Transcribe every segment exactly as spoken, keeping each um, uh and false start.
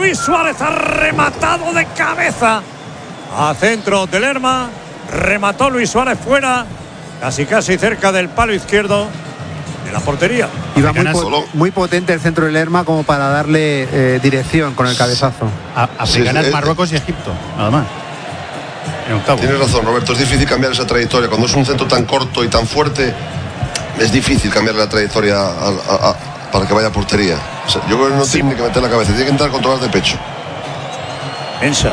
Luis Suárez ha rematado de cabeza a centro de Lerma. Remató Luis Suárez fuera, casi casi cerca del palo izquierdo de la portería. Iba muy, po muy potente el centro de Lerma como para darle eh, dirección con el cabezazo. A Africanas, sí, Marruecos y Egipto, nada más. En octavo. Tienes razón, Roberto, es difícil cambiar esa trayectoria. Cuando es un centro tan corto y tan fuerte, es difícil cambiar la trayectoria a, a, a, para que vaya a portería. O sea, yo creo que no sí. tiene ni que meter la cabeza, tiene que entrar a controlar de pecho. Mensa,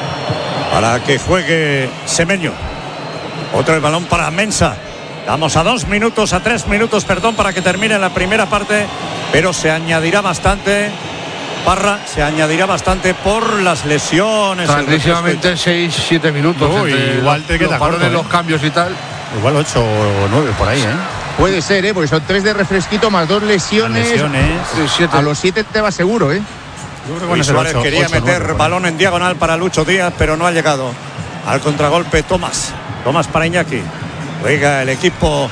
para que juegue Semenyo. Otro el balón para Mensa. Vamos a dos minutos, a tres minutos, perdón, para que termine la primera parte, pero se añadirá bastante. Parra, se añadirá bastante por las lesiones. Tranquilamente seis, siete minutos. Uy, igual te queda corto, de ¿eh? Los cambios y tal. Igual ocho o nueve por ahí, ¿eh? Puede ser, ¿eh? Porque son tres de refresquito más dos lesiones. lesiones. A los siete te va seguro, ¿eh? Yo creo que Luis Suárez ocho, quería ocho, meter nueve, balón en diagonal para Lucho Díaz, pero no ha llegado. Al contragolpe Tomás. Tomás para Iñaki. Juega el equipo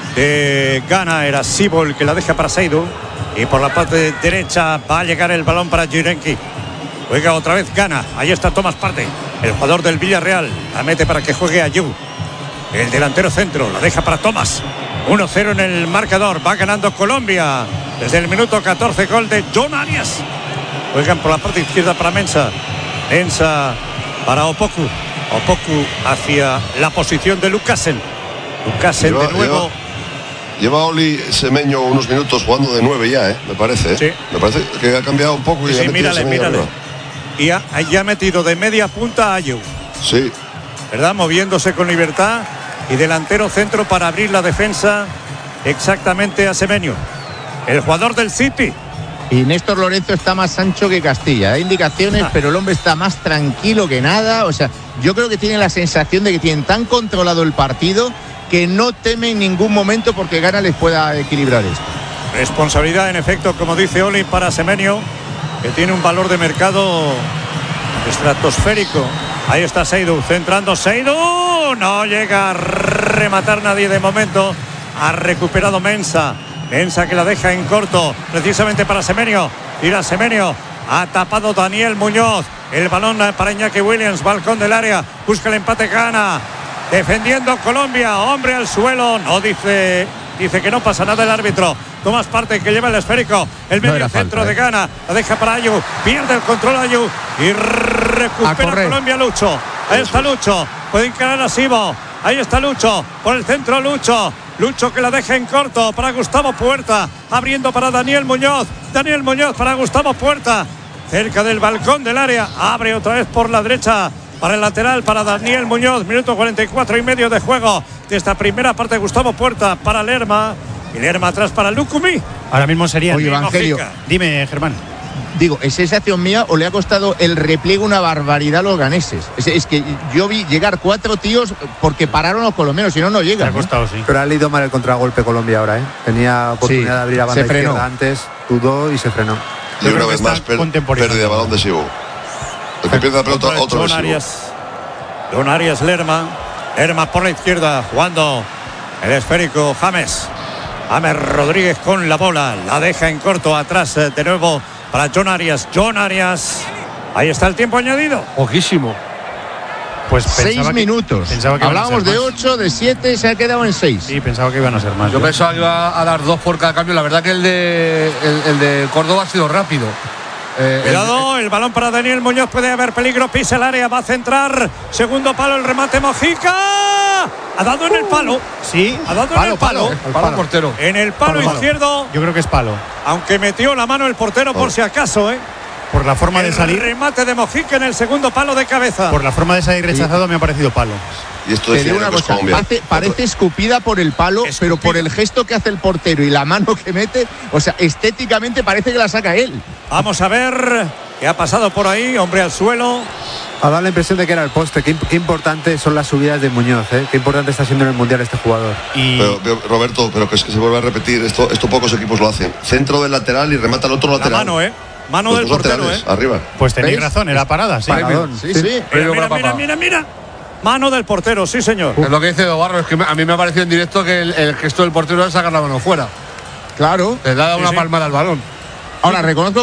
de Ghana. Era Sibo el que la deja para Seydou. Y por la parte derecha va a llegar el balón para Jirenki. Juega otra vez Ghana. Ahí está Tomás Partey, el jugador del Villarreal. La mete para que juegue Ayew. El delantero centro. La deja para Tomás. uno cero en el marcador. Va ganando Colombia. Desde el minuto catorce, gol de John Arias. Juegan por la parte izquierda para Mensa. Mensa para Opoku. Opoku hacia la posición de Lukasen. Lukasen de nuevo. Lleva, lleva Oli Semenyo unos minutos jugando de nueve ya, ¿eh? Me parece. ¿eh? Sí. Me parece que ha cambiado un poco. Y sí, mírale, mírale. Y ha, ya ha metido de media punta a Ayew. Sí. ¿Verdad? Moviéndose con libertad. Y delantero centro para abrir la defensa exactamente a Semenyo, el jugador del City. Y Néstor Lorenzo está más ancho que Castilla. Hay indicaciones, ah. pero el hombre está más tranquilo que nada. O sea, yo creo que tiene la sensación de que tienen tan controlado el partido que no teme en ningún momento porque Ghana les pueda equilibrar esto. Responsabilidad, en efecto, como dice Oli, para Semenyo, que tiene un valor de mercado estratosférico. Ahí está Seydou, centrando Seydou. No llega a rematar nadie de momento. Ha recuperado Mensa. Mensa que la deja en corto, precisamente para Semenyo. Tira Semenyo. Ha tapado Daniel Muñoz. El balón para Iñaki Williams, balcón del área. Busca el empate, Ghana. Defendiendo Colombia. Hombre al suelo. No dice... Dice que no pasa nada el árbitro. Tomás Partey que lleva el esférico. El medio no centro falta, de Ghana. La deja para Ayew. Pierde el control Ayew. Y recupera Colombia Lucho. Ahí está Lucho. Puede encarar a Sibo. Ahí está Lucho. Por el centro Lucho. Lucho que la deja en corto para Gustavo Puerta. Abriendo para Daniel Muñoz. Daniel Muñoz para Gustavo Puerta. Cerca del balcón del área. Abre otra vez por la derecha. Para el lateral, para Daniel Muñoz. Minuto cuarenta y cuatro y medio de juego. De esta primera parte, Gustavo Puerta para Lerma. Y Lerma atrás para Lukumi. Ahora mismo sería. Oye, Evangelio. Dime, Germán. Digo, ¿es sensación mía o le ha costado el repliegue una barbaridad a los ganeses? Es, es que yo vi llegar cuatro tíos porque pararon los colombianos, si no, no llegan. Le ha costado, sí. Pero ha leído mal el contragolpe Colombia ahora, ¿eh? Tenía oportunidad sí, de abrir a banda izquierda antes, dudó y se frenó. Y una vez más, per, pérdida de balón de Sibo. El que pierde la pelota, otro, otro John Arias. John Arias, Lerma. Lerma por la izquierda, jugando el esférico James. James Rodríguez con la bola. La deja en corto, atrás de nuevo para John Arias. John Arias. Ahí está el tiempo añadido. Poquísimo. Pues seis que, minutos. Que Hablábamos de ocho, de siete, se ha quedado en seis. Sí, pensaba que iban a ser más. Yo, yo pensaba que iba a dar dos por cada cambio. La verdad que el de, el, el de Córdoba ha sido rápido. Eh, Cuidado, el, el balón para Daniel Muñoz, puede haber peligro, pisa el área, va a centrar, segundo palo, el remate Mojica, ha dado en el palo, sí, ha dado palo, en el palo, palo, el palo portero, en el palo, palo izquierdo, yo creo que es palo, aunque metió la mano el portero oh. por si acaso, eh. Por la forma el de salir. Remate de Mojica en el segundo palo de cabeza. Por la forma de salir rechazado sí. me ha parecido palo. Y esto es una cosa, parece, parece escupida por el palo, escupida. Pero por el gesto que hace el portero y la mano que mete, o sea, estéticamente parece que la saca él. Vamos a ver qué ha pasado por ahí, hombre al suelo. Ha dado la impresión de que era el poste. Qué, qué importantes son las subidas de Muñoz, ¿eh? Qué importante está siendo en el Mundial este jugador. Y... Pero, pero, Roberto, pero que es que se vuelve a repetir, esto, esto pocos equipos lo hacen. Centro del lateral y remata al otro lateral. La mano, ¿eh? Mano Los del portero, ¿eh? Arriba. Pues tenéis razón, era parada, sí. Paradón, sí, sí. sí. Mira, mira, mira, mira, mira. Mano del portero, sí, señor. Es lo que dice Dobarro, es que a mí me ha parecido en directo que el, el gesto del portero es sacar la mano fuera. Claro. Le da una sí, sí. palmada al balón. Ahora, reconozco